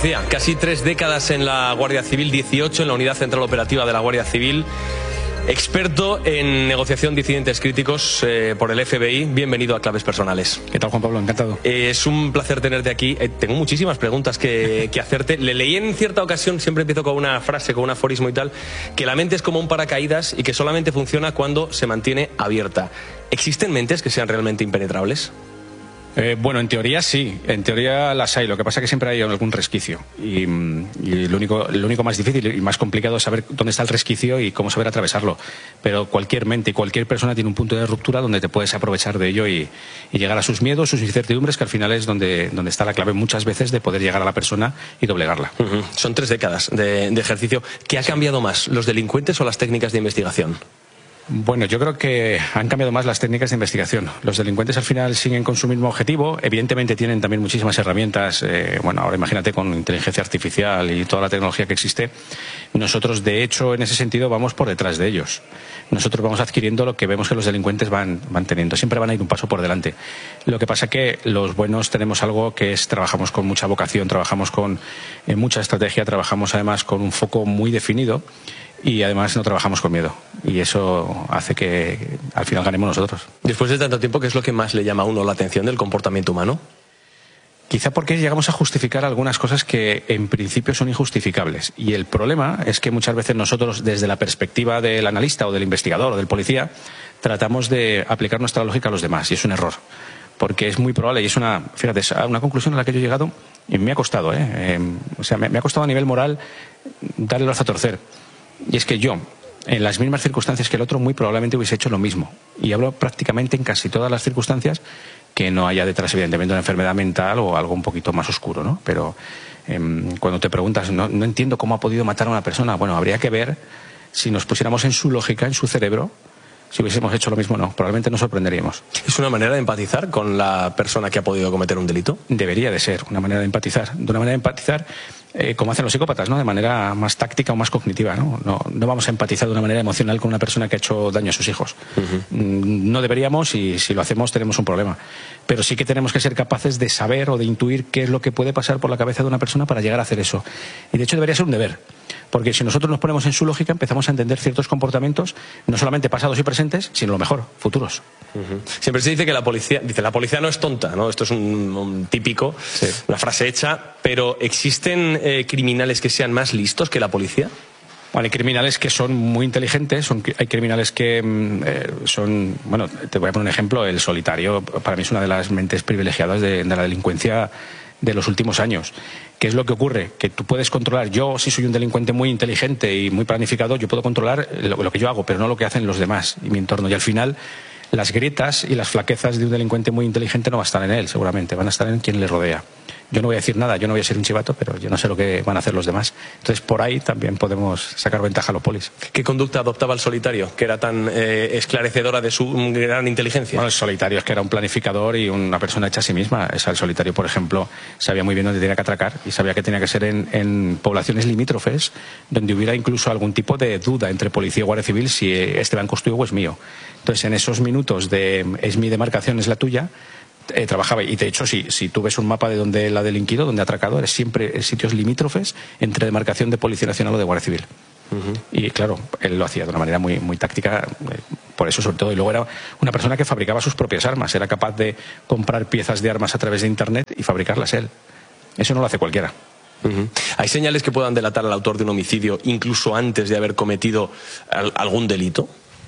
decía, casi 3 décadas en la Guardia Civil, 18 en la Unidad Central Operativa de la Guardia Civil. Experto en negociación de incidentes críticos por el FBI. Bienvenido a Claves Personales. ¿Qué tal, Juan Pablo? Encantado. Es un placer tenerte aquí. Tengo muchísimas preguntas que hacerte. Le leí en cierta ocasión, siempre empiezo con una frase, con un aforismo y tal, que la mente es como un paracaídas y que solamente funciona cuando se mantiene abierta. ¿Existen mentes que sean realmente impenetrables? Bueno, en teoría sí, en teoría las hay. Lo que pasa es que siempre hay algún resquicio y lo único más difícil y más complicado es saber dónde está el resquicio y cómo saber atravesarlo. Pero cualquier mente y cualquier persona tiene un punto de ruptura donde te puedes aprovechar de ello y llegar a sus miedos, sus incertidumbres, que al final es donde está la clave muchas veces de poder llegar a la persona y doblegarla. Son 3 décadas de ejercicio. ¿Qué ha cambiado más, los delincuentes o las técnicas de investigación? Bueno, yo creo que han cambiado más las técnicas de investigación. Los delincuentes al final siguen con su mismo objetivo. Evidentemente tienen también muchísimas herramientas. Ahora imagínate con inteligencia artificial y toda la tecnología que existe. Nosotros, de hecho, en ese sentido vamos por detrás de ellos. Nosotros vamos adquiriendo lo que vemos que los delincuentes van teniendo. Siempre van a ir un paso por delante. Lo que pasa que los buenos tenemos algo que es trabajamos con mucha vocación, trabajamos con mucha estrategia, trabajamos además con un foco muy definido. Y además no trabajamos con miedo. Y eso hace que al final ganemos nosotros. Después de tanto tiempo, ¿qué es lo que más le llama a uno la atención del comportamiento humano? Quizá porque llegamos a justificar algunas cosas que en principio son injustificables. Y el problema es que muchas veces nosotros, desde la perspectiva del analista o del investigador o del policía, tratamos de aplicar nuestra lógica a los demás. Y es un error. Porque es muy probable, y es una conclusión a la que yo he llegado, y me ha costado, me ha costado a nivel moral darle el brazo a torcer. Y es que yo, en las mismas circunstancias que el otro, muy probablemente hubiese hecho lo mismo. Y hablo prácticamente en casi todas las circunstancias, que no haya detrás, evidentemente, una enfermedad mental o algo un poquito más oscuro, ¿no? Pero cuando te preguntas, no entiendo cómo ha podido matar a una persona, bueno, habría que ver si nos pusiéramos en su lógica, en su cerebro, si hubiésemos hecho lo mismo, no, probablemente nos sorprenderíamos. ¿Es una manera de empatizar con la persona que ha podido cometer un delito? Debería de ser una manera de empatizar. De una manera de empatizar como hacen los psicópatas, ¿no? De manera más táctica o más cognitiva, ¿no? No vamos a empatizar de una manera emocional con una persona que ha hecho daño a sus hijos. No deberíamos, y si lo hacemos tenemos un problema. Pero sí que tenemos que ser capaces de saber o de intuir qué es lo que puede pasar por la cabeza de una persona para llegar a hacer eso. Y de hecho debería ser un deber. Porque si nosotros nos ponemos en su lógica, empezamos a entender ciertos comportamientos, no solamente pasados y presentes, sino lo mejor, futuros. Siempre se dice que la policía no es tonta, ¿no? Esto es un típico, sí, una frase hecha, pero ¿existen criminales que sean más listos que la policía? Bueno, hay criminales que son muy inteligentes, hay criminales que son... Bueno, te voy a poner un ejemplo, el solitario para mí es una de las mentes privilegiadas de la delincuencia de los últimos años. ¿Qué es lo que ocurre? Que tú puedes controlar, yo si soy un delincuente muy inteligente y muy planificado, yo puedo controlar lo que yo hago, pero no lo que hacen los demás y mi entorno. Y al final, las grietas y las flaquezas de un delincuente muy inteligente no van a estar en él, seguramente, van a estar en quien le rodea. Yo no voy a decir nada, yo no voy a ser un chivato, pero yo no sé lo que van a hacer los demás. Entonces, por ahí también podemos sacar ventaja a los polis. ¿Qué conducta adoptaba el solitario, que era tan esclarecedora de su gran inteligencia? Bueno, el solitario es que era un planificador y una persona hecha a sí misma. El solitario, por ejemplo, sabía muy bien dónde tenía que atracar y sabía que tenía que ser en poblaciones limítrofes, donde hubiera incluso algún tipo de duda entre policía y guardia civil si este banco es tuyo o es mío. Entonces, en esos minutos de es mi demarcación, es la tuya, trabajaba. Y de hecho, si tú ves un mapa de donde él ha delinquido, donde ha atracado, es siempre en sitios limítrofes entre demarcación de Policía Nacional o de Guardia Civil. Y claro, él lo hacía de una manera muy, muy táctica, por eso sobre todo. Y luego era una persona que fabricaba sus propias armas, era capaz de comprar piezas de armas a través de Internet y fabricarlas él. Eso no lo hace cualquiera. ¿Hay señales que puedan delatar al autor de un homicidio incluso antes de haber cometido algún delito?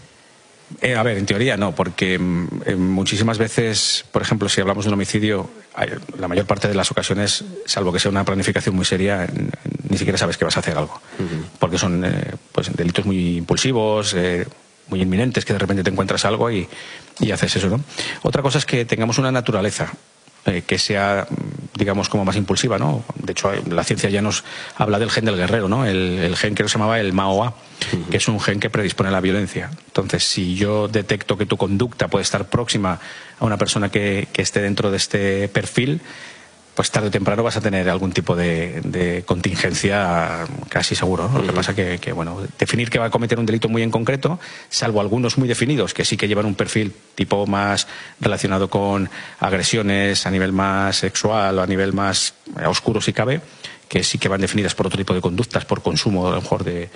A ver, en teoría no, porque muchísimas veces, por ejemplo, si hablamos de un homicidio, la mayor parte de las ocasiones, salvo que sea una planificación muy seria, ni siquiera sabes que vas a hacer algo. Porque son pues, delitos muy impulsivos, muy inminentes, que de repente te encuentras algo y haces eso, ¿no? Otra cosa es que tengamos una naturaleza que sea, digamos, como más impulsiva, ¿no? De hecho, la ciencia ya nos habla del gen del guerrero, ¿no? El gen que se llamaba el MAOA, que es un gen que predispone a la violencia. Entonces, si yo detecto que tu conducta puede estar próxima a una persona que esté dentro de este perfil, pues tarde o temprano vas a tener algún tipo de contingencia casi seguro, ¿no? Lo que pasa que, bueno, definir que va a cometer un delito muy en concreto, salvo algunos muy definidos que sí que llevan un perfil tipo más relacionado con agresiones a nivel más sexual o a nivel más oscuro si cabe, que sí que van definidas por otro tipo de conductas, por consumo a lo mejor de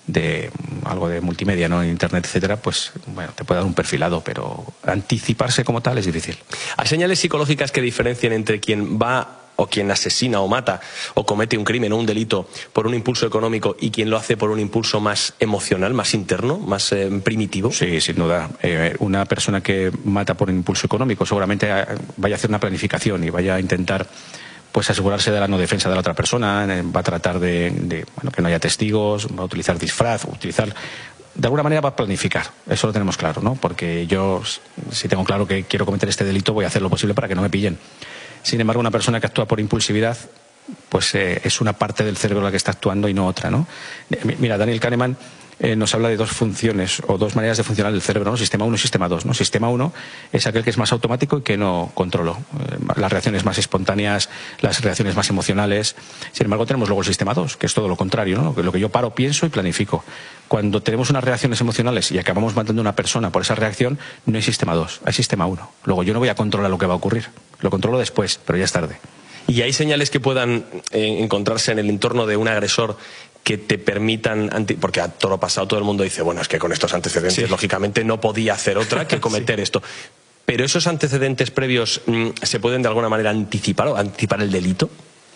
algo de multimedia, ¿no? En Internet, etcétera, pues bueno, te puede dar un perfilado, pero anticiparse como tal es difícil. ¿Hay señales psicológicas que diferencien entre quien va o quien asesina o mata o comete un crimen o un delito por un impulso económico y quien lo hace por un impulso más emocional, más interno, más primitivo? Sí, sin duda. Una persona que mata por un impulso económico seguramente vaya a hacer una planificación y vaya a intentar pues asegurarse de la no defensa de la otra persona, va a tratar de que no haya testigos, va a utilizar disfraz, de alguna manera va a planificar, eso lo tenemos claro, ¿no? Porque yo, si tengo claro que quiero cometer este delito, voy a hacer lo posible para que no me pillen. Sin embargo, una persona que actúa por impulsividad, pues es una parte del cerebro la que está actuando y no otra, ¿no? Mira, Daniel Kahneman nos habla de dos funciones o dos maneras de funcionar el cerebro, ¿no? Sistema 1 y sistema 2, ¿no? Sistema 1 es aquel que es más automático y que no controlo. Las reacciones más espontáneas, las reacciones más emocionales. Sin embargo, tenemos luego el sistema 2, que es todo lo contrario, ¿no? Lo que yo paro, pienso y planifico. Cuando tenemos unas reacciones emocionales y acabamos matando a una persona por esa reacción, no hay sistema 2, hay sistema 1. Luego yo no voy a controlar lo que va a ocurrir. Lo controlo después, pero ya es tarde. ¿Y hay señales que puedan encontrarse en el entorno de un agresor que te permitan, porque a toro pasado todo el mundo dice, bueno, es que con estos antecedentes lógicamente no podía hacer otra que cometer esto? ¿Pero esos antecedentes previos se pueden de alguna manera anticipar o anticipar el delito?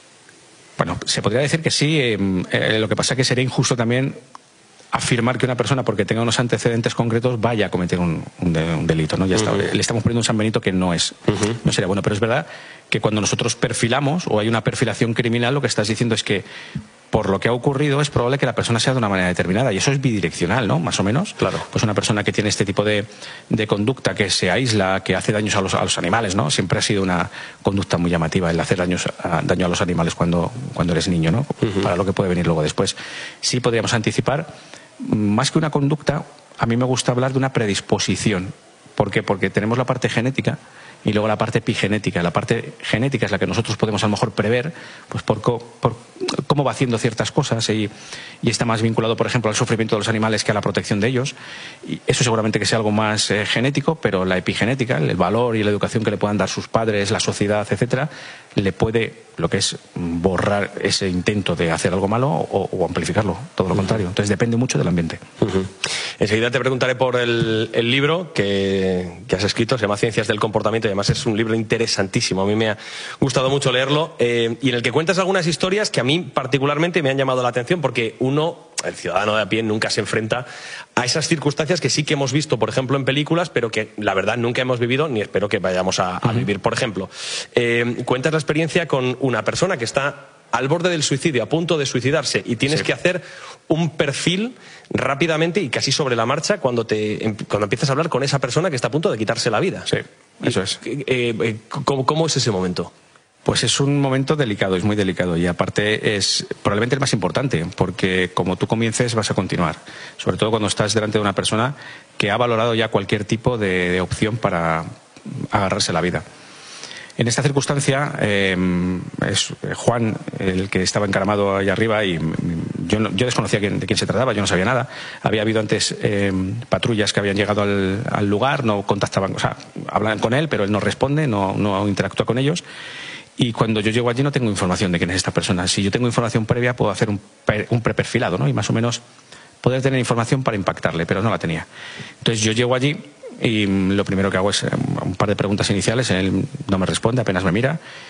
Bueno, se podría decir que sí. Lo que pasa es que sería injusto también afirmar que una persona, porque tenga unos antecedentes concretos, vaya a cometer un delito, ¿no? Ya está. Le estamos poniendo un San Benito que no es. No sería bueno, pero es verdad que cuando nosotros perfilamos o hay una perfilación criminal, lo que estás diciendo es que por lo que ha ocurrido es probable que la persona sea de una manera determinada, y eso es bidireccional, ¿no? Más o menos. Claro. Pues una persona que tiene este tipo de conducta, que se aísla, que hace daños a los animales, ¿no? Siempre ha sido una conducta muy llamativa el hacer daño a los animales cuando eres niño, ¿no? Para lo que puede venir luego después. Sí podríamos anticipar, más que una conducta, a mí me gusta hablar de una predisposición. ¿Por qué? Porque tenemos la parte genética y luego la parte epigenética. La parte genética es la que nosotros podemos a lo mejor prever, pues por cómo va haciendo ciertas cosas y está más vinculado, por ejemplo, al sufrimiento de los animales que a la protección de ellos. Y eso seguramente que sea algo más genético, pero la epigenética, el valor y la educación que le puedan dar sus padres, la sociedad, etcétera, le puede, lo que es borrar ese intento de hacer algo malo o amplificarlo, todo lo contrario. Entonces depende mucho del ambiente. Enseguida te preguntaré por el libro que has escrito, se llama Ciencias del Comportamiento, y además es un libro interesantísimo. A mí me ha gustado mucho leerlo, y en el que cuentas algunas historias que a mí particularmente me han llamado la atención, porque el ciudadano de a pie, nunca se enfrenta a esas circunstancias que sí que hemos visto, por ejemplo, en películas, pero que la verdad nunca hemos vivido ni espero que vayamos a vivir. Por ejemplo, cuentas la experiencia con una persona que está al borde del suicidio, a punto de suicidarse, y tienes que hacer un perfil rápidamente y casi sobre la marcha cuando empiezas a hablar con esa persona que está a punto de quitarse la vida. Sí, eso es. ¿Cómo es ese momento? Pues es un momento delicado, es muy delicado, y aparte es probablemente el más importante, porque como tú comiences vas a continuar, sobre todo cuando estás delante de una persona que ha valorado ya cualquier tipo de opción para agarrarse la vida. En esta circunstancia es Juan el que estaba encaramado ahí arriba, y yo desconocía de quién se trataba, yo no sabía nada. Había habido antes patrullas que habían llegado al lugar, no contactaban, o sea, hablan con él, pero él no responde, no interactúa con ellos. Y cuando yo llego allí no tengo información de quién es esta persona. Si yo tengo información previa puedo hacer un preperfilado, ¿no? Y más o menos poder tener información para impactarle, pero no la tenía. Entonces yo llego allí y lo primero que hago es un par de preguntas iniciales. Él no me responde, apenas me mira,